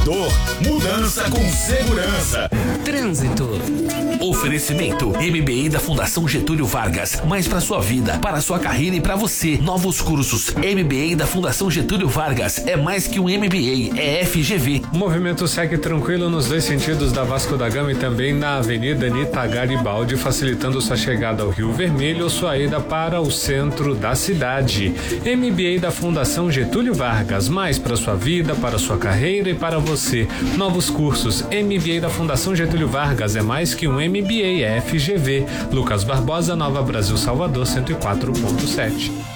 Salvador. Mudança com segurança. Trânsito. Oferecimento MBA da Fundação Getúlio Vargas. Mais para sua vida, para sua carreira e para você. Novos cursos. MBA da Fundação Getúlio Vargas. É mais que um MBA, é FGV. O movimento segue tranquilo nos dois sentidos da Vasco da Gama e também na Avenida Anita Garibaldi, facilitando sua chegada ao Rio Vermelho ou sua ida para o centro da cidade. MBA da Fundação Getúlio Vargas. Mais para sua vida, para sua carreira e para você. Novos cursos. MBA da Fundação Getúlio Vargas. É mais que um MBA, é FGV. Lucas Barbosa, Nova Brasil, Salvador, 104.7.